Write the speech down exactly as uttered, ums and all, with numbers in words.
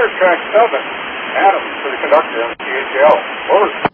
Water track seven. Adam, for the conductor on C H L. Over.